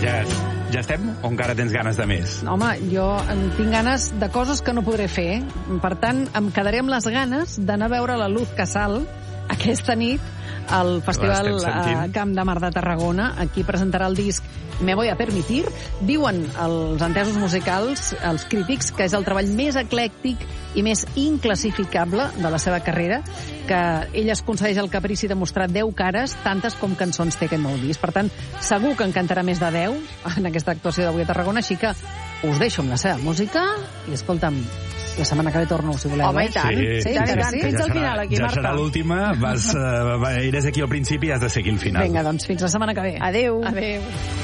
Ja estem o encara tens ganes de més? Home, jo tinc ganes de coses que no podré fer. Per tant, em quedaré amb les ganes d'anar a veure la Luz Casal aquesta nit al Festival Camp de Mar de Tarragona. Aquí presentarà el disc Me voy a permitir. Diuen els entesos musicals, els crítics, que és el treball més eclèctic i més inclassificable de la seva carrera, que ell es concedeix el caprici de mostrar 10 cares, tantes com cançons té aquest nou disc. Per tant, segur que en cantarà més de 10 en aquesta actuació d'avui a Tarragona, així que us deixo amb la seva música i escolta'm, la setmana que ve torno, si voleu. Home, i tant. Sí, Fins al final, aquí, Marta. Marta. Ja serà l'última, eres aquí al principi i has de seguir al final. Vinga, doncs fins la setmana que ve. Adéu. Adéu.